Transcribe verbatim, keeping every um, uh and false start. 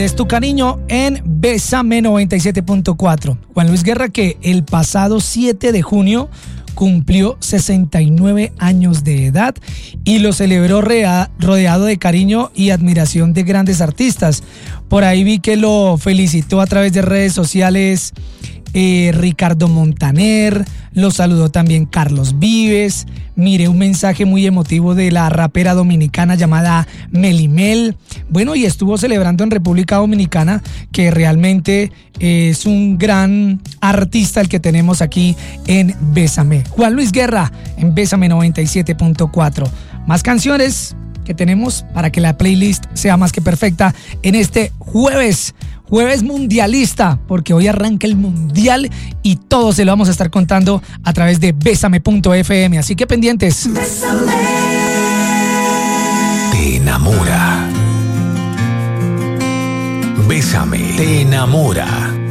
des tu cariño en Bésame noventa y siete punto cuatro. Juan Luis Guerra, que el pasado siete de junio cumplió sesenta y nueve años de edad y lo celebró rea- rodeado de cariño y admiración de grandes artistas. Por ahí vi que lo felicitó a través de redes sociales eh, Ricardo Montaner, lo saludó también Carlos Vives. Miré un mensaje muy emotivo de la rapera dominicana llamada Melimel. Bueno, y estuvo celebrando en República Dominicana, que realmente es un gran artista el que tenemos aquí en Bésame. Juan Luis Guerra en Bésame noventa y siete punto cuatro. Más canciones que tenemos para que la playlist sea más que perfecta en este jueves. Jueves mundialista, porque hoy arranca el mundial y todo se lo vamos a estar contando a través de Bésame punto efe eme. Así que pendientes. Bésame. Te enamora. Bésame. Te enamora.